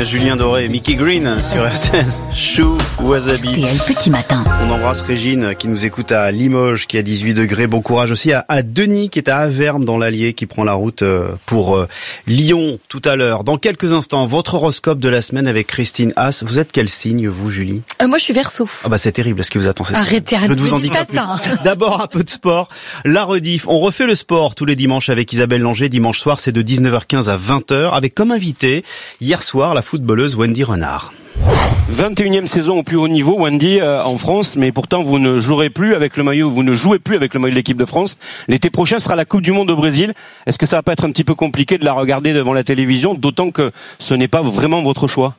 Julien Doré et Mickey Green sur RTL. Chou Wasabi. RTL Petit Matin. On embrasse Régine qui nous écoute à Limoges, qui a 18 degrés. Bon courage aussi à Denis qui est à Avermes dans l'Allier, qui prend la route pour Lyon tout à l'heure. Dans quelques instants, votre horoscope de la semaine avec Christine Haas. Vous êtes quel signe, vous, Julie? Moi, je suis Verseau. Ah bah c'est terrible ce qui vous attend cette semaine. Arrêtez, Je ne vous en dis pas plus. D'abord un peu de sport. La rediff. On refait le sport tous les dimanches avec Isabelle Langer. Dimanche soir, c'est de 19h15 à 20h avec comme invité hier soir la footballeuse Wendy Renard. 21e saison au plus haut niveau, Wendy, en France, mais pourtant vous ne jouez plus avec le maillot de l'équipe de France. L'été prochain sera la Coupe du Monde au Brésil. Est-ce que ça va pas être un petit peu compliqué de la regarder devant la télévision, d'autant que ce n'est pas vraiment votre choix?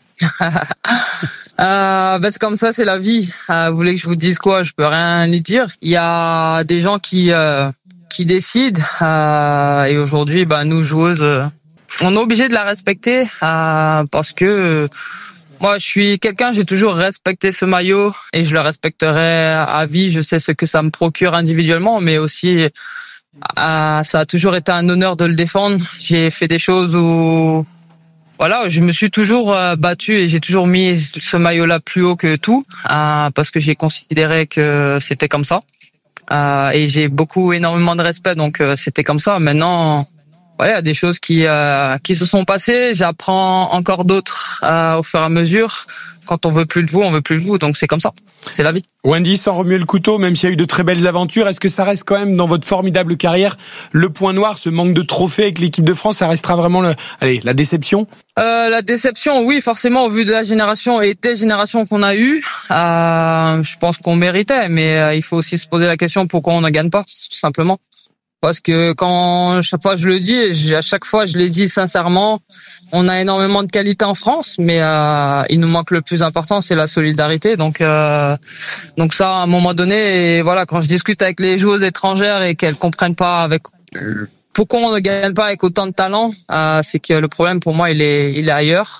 C'est comme ça, c'est la vie. Vous voulez que je vous dise quoi? Je peux rien lui dire. Il y a des gens qui décident, et aujourd'hui, nous joueuses, on est obligé de la respecter, parce que moi, je suis quelqu'un, j'ai toujours respecté ce maillot et je le respecterai à vie. Je sais ce que ça me procure individuellement, mais aussi, ça a toujours été un honneur de le défendre. J'ai fait des choses où, voilà, je me suis toujours battu et j'ai toujours mis ce maillot-là plus haut que tout, parce que j'ai considéré que c'était comme ça. Et j'ai énormément de respect, donc c'était comme ça. Maintenant, il y a des choses qui se sont passées. J'apprends encore d'autres au fur et à mesure. Quand on veut plus de vous, on veut plus de vous. Donc c'est comme ça. C'est la vie. Wendy, sans remuer le couteau, même s'il y a eu de très belles aventures, est-ce que ça reste quand même dans votre formidable carrière le point noir, ce manque de trophées avec l'équipe de France? Ça restera vraiment la déception? La déception, oui, forcément, au vu de la génération et des générations qu'on a eues, je pense qu'on méritait. Mais il faut aussi se poser la question pourquoi on ne gagne pas, tout simplement. Parce que chaque fois je le dis, et à chaque fois je l'ai dit sincèrement, on a énormément de qualité en France, mais il nous manque le plus important, c'est la solidarité. Donc ça, à un moment donné, et voilà, quand je discute avec les joueuses étrangères et qu'elles comprennent pas pourquoi on ne gagne pas avec autant de talent, c'est que le problème pour moi il est ailleurs.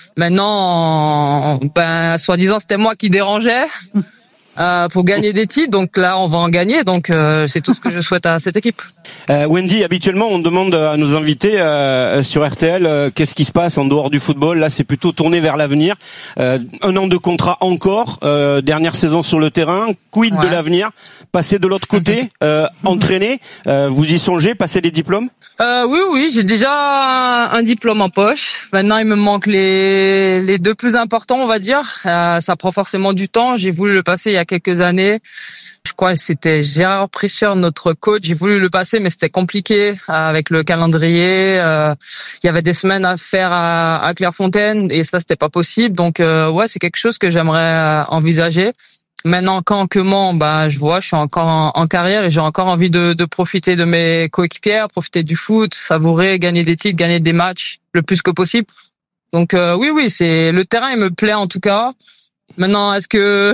Maintenant, soi-disant c'était moi qui dérangeais. Pour gagner des titres, donc là on va en gagner, donc c'est tout ce que je souhaite à cette équipe. Wendy, habituellement on demande à nos invités sur RTL qu'est-ce qui se passe en dehors du football. Là c'est plutôt tourné vers l'avenir. 1 an de contrat encore, dernière saison sur le terrain, quid de l'avenir? Passer de l'autre côté, entraîner, vous y songez, passer des diplômes? Oui, j'ai déjà un diplôme en poche. Maintenant, il me manque les 2 plus importants, on va dire. Ça prend forcément du temps. J'ai voulu le passer il y a quelques années. Je crois que c'était Gérard Prisseur, notre coach. J'ai voulu le passer, mais c'était compliqué avec le calendrier. Il y avait des semaines à faire à Clairefontaine et ça, c'était pas possible. Donc, c'est quelque chose que j'aimerais envisager. Maintenant, je suis encore en carrière et j'ai encore envie de profiter de mes coéquipières, profiter du foot, savourer, gagner des titres, gagner des matchs le plus que possible. Donc oui, c'est le terrain, il me plaît en tout cas. Maintenant, est-ce que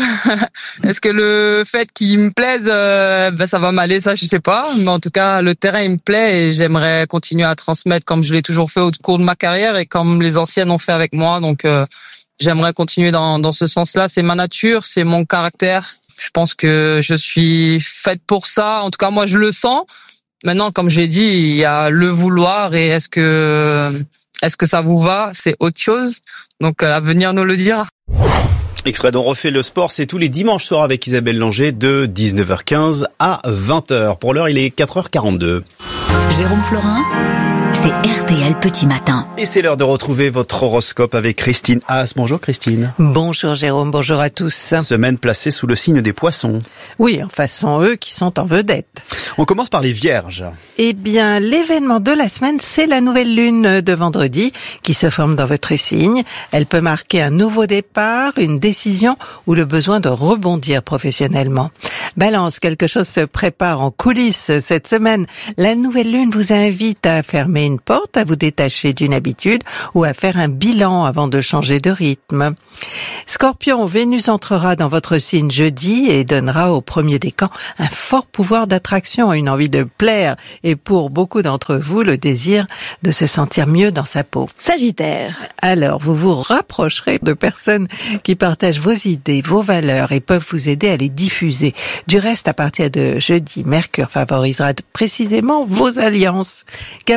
le fait qu'il me plaise, ça va m'aller, ça je sais pas. Mais en tout cas, le terrain il me plaît et j'aimerais continuer à transmettre comme je l'ai toujours fait au cours de ma carrière et comme les anciennes ont fait avec moi. Donc j'aimerais continuer dans ce sens-là. C'est ma nature, c'est mon caractère. Je pense que je suis faite pour ça. En tout cas, moi, je le sens. Maintenant, comme j'ai dit, il y a le vouloir et est-ce que ça vous va? C'est autre chose. Donc, l'avenir nous le dira. Extrait d'On refait le sport, c'est tous les dimanches soirs avec Isabelle Langer de 19h15 à 20h. Pour l'heure, il est 4h42. Jérôme Florin, c'est RTL Petit Matin. Et c'est l'heure de retrouver votre horoscope avec Christine Haas. Bonjour Christine. Bonjour Jérôme, bonjour à tous. Semaine placée sous le signe des poissons. Oui, enfin, sont eux qui sont en vedette. On commence par les vierges. Eh bien, l'événement de la semaine, c'est la nouvelle lune de vendredi qui se forme dans votre signe. Elle peut marquer un nouveau départ, une décision ou le besoin de rebondir professionnellement. Balance, quelque chose se prépare en coulisses cette semaine. La nouvelle lune vous invite à fermer une porte, à vous détacher d'une habitude ou à faire un bilan avant de changer de rythme. Scorpion, Vénus entrera dans votre signe jeudi et donnera au premier décan un fort pouvoir d'attraction, une envie de plaire et pour beaucoup d'entre vous, le désir de se sentir mieux dans sa peau. Sagittaire. Alors, vous vous rapprocherez de personnes qui partagent vos idées, vos valeurs et peuvent vous aider à les diffuser. Du reste, à partir de jeudi, Mercure favorisera précisément vos alliances. Capricorne,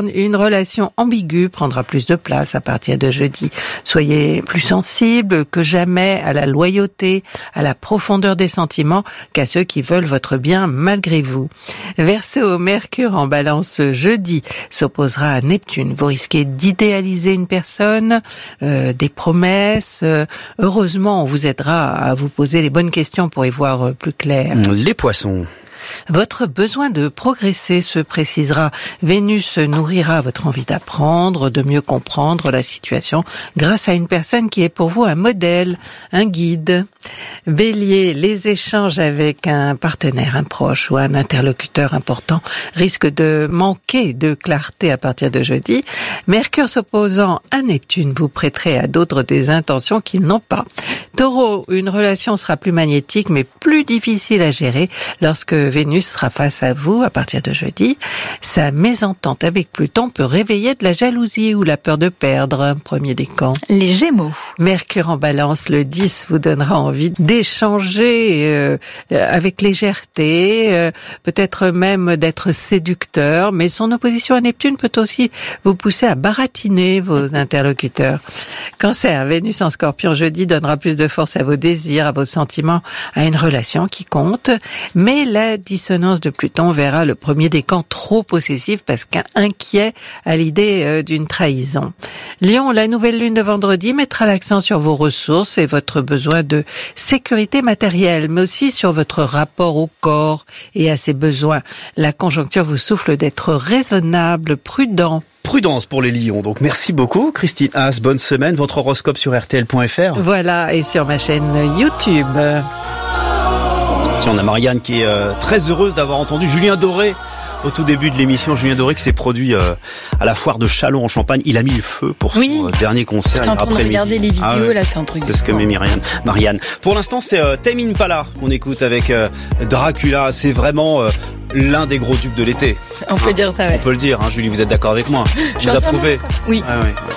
Capricorne, une relation ambiguë prendra plus de place à partir de jeudi. Soyez plus sensible que jamais à la loyauté, à la profondeur des sentiments qu'à ceux qui veulent votre bien malgré vous. Verseau, Mercure en Balance jeudi s'opposera à Neptune. Vous risquez d'idéaliser une personne, des promesses. Heureusement, on vous aidera à vous poser les bonnes questions pour y voir plus clair. Les Poissons. Votre besoin de progresser se précisera. Vénus nourrira votre envie d'apprendre, de mieux comprendre la situation grâce à une personne qui est pour vous un modèle, un guide. Bélier, les échanges avec un partenaire, un proche ou un interlocuteur important risquent de manquer de clarté à partir de jeudi. Mercure s'opposant à Neptune, vous prêterez à d'autres des intentions qu'ils n'ont pas. Taureau, une relation sera plus magnétique mais plus difficile à gérer lorsque Vénus sera face à vous à partir de jeudi. Sa mésentente avec Pluton peut réveiller de la jalousie ou la peur de perdre. Premier décan. Les Gémeaux. Mercure en Balance, le 10 vous donnera envie d'échanger avec légèreté, peut-être même d'être séducteur, mais son opposition à Neptune peut aussi vous pousser à baratiner vos interlocuteurs. Cancer, Vénus en Scorpion jeudi donnera plus de force à vos désirs, à vos sentiments, à une relation qui compte, mais la dissonance de Pluton verra le premier décan trop possessif parce qu'inquiet à l'idée d'une trahison. Lion, la nouvelle lune de vendredi mettra l'accent sur vos ressources et votre besoin de sécurité matérielle, mais aussi sur votre rapport au corps et à ses besoins. La conjoncture vous souffle d'être raisonnable, prudent. Prudence pour les lions. Donc merci beaucoup Christine Haas, bonne semaine. Votre horoscope sur rtl.fr. Voilà, et sur ma chaîne YouTube. On a Marianne qui est très heureuse d'avoir entendu Julien Doré au tout début de l'émission. Julien Doré qui s'est produit à la foire de Châlons en Champagne. Il a mis le feu pour son dernier concert. Je suis en train de regarder les vidéos, là c'est un truc. C'est ce que met Marianne. Pour l'instant c'est Tame Impala qu'on écoute avec Dracula. C'est vraiment l'un des gros tubes de l'été. On peut dire ça, ouais. On peut le dire, Julie, vous êtes d'accord avec moi? Vous approuvez? Oui. Ouais.